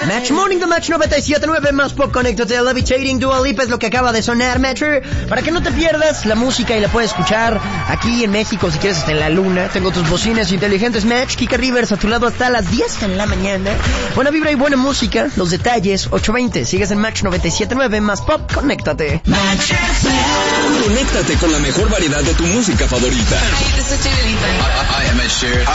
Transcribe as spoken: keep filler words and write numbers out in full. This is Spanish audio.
Match Morning de Match noventa y siete punto nueve más pop, conéctate a Levitating Dua Lipa es lo que acaba de sonar, Match, para que no te pierdas la música y la puedes escuchar aquí en México, si quieres hasta en la luna. Tengo tus bocinas inteligentes, Match, Kika Rivers a tu lado hasta las diez de la mañana. Buena vibra y buena música, los detalles, ocho veinte, sigues en Match noventa y siete punto nueve más pop, conéctate. Match F M. Conéctate con la mejor variedad de tu música favorita. Hi, this is Dua Lipa. I, I am Ed Sheeran.